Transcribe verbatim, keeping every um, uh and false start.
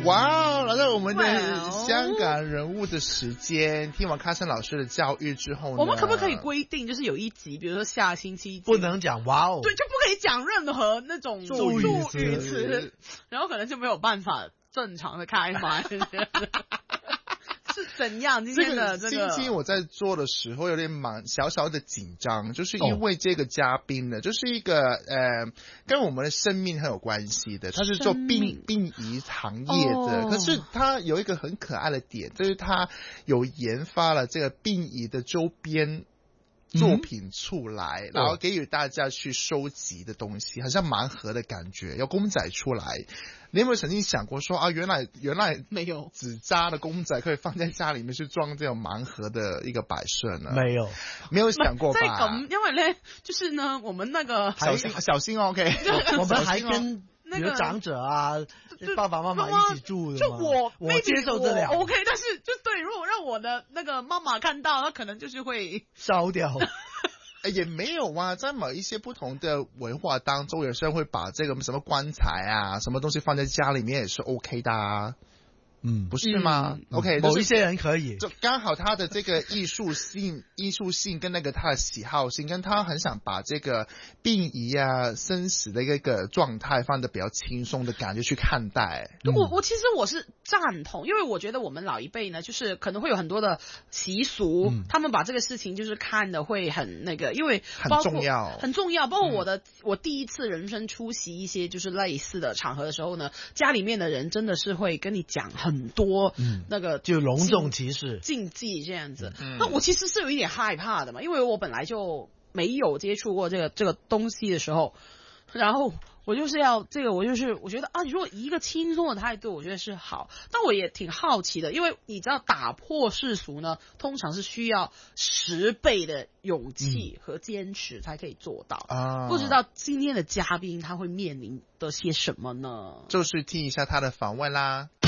哇，来到我们的香港人物的时间，听完卡森老师的教育之后呢， 我们可不可以规定，就是有一集，比如说下星期不能讲哇哦， 对，就不可以讲任何那种助语词，然后可能就没有办法正常的开麦。是怎样？今天的这个星期我在做的时候有点蛮小小的紧张，就是因为这个嘉宾呢，就是一个呃跟我们的生命很有关系的，他是做殡殡仪行业的，哦，可是他有一个很可爱的点，就是他有研发了这个殡仪的周边作品出来，嗯，然后给予大家去收集的东西，好像盲盒的感觉，有公仔出来。你有没有曾经想过说啊，原来原来没有纸扎的公仔可以放在家里面去装这种盲盒的一个摆设呢？ 没有， 没有想过吧？ 在咁，因为呢，就是呢，我们那个小心小心哦 ，OK， 我们还跟那个长者啊，爸爸妈妈一起住的就我我接受得了 ，OK， 但是就对，如果让我的那个妈妈看到，那可能就是会烧掉。 也没有啊，在某一些不同的文化当中，有时候会把这个什么棺材啊，什么东西放在家里面也是 OK 的啊。嗯，不是吗？嗯，OK， 某一些人可以， 就刚好他的这个艺术性、艺术性跟那个他的喜好性，跟他很想把这个殡仪啊、生死的一个状态放得比较轻松的感觉去看待。 嗯，我我其实我是赞同，因为我觉得我们老一辈呢，就是可能会有很多的习俗，嗯，他们把这个事情就是看的会很那个，因为很重要， 很重要。包括我的，嗯，我第一次人生出席一些就是类似的场合的时候呢，家里面的人真的是会跟你讲很。很多那个， 嗯，就隆重其事禁忌这样子，嗯，那我其实是有一点害怕的嘛，因为我本来就没有接触过这个这个东西的时候，然后我就是要这个，我就是我觉得啊，如果以一个轻松的态度，我觉得是好，但我也挺好奇的，因为你知道打破世俗呢，通常是需要十倍的勇气和坚持才可以做到啊。不知道今天的嘉宾他会面临的些什么呢？ 就是听一下他的访问啦。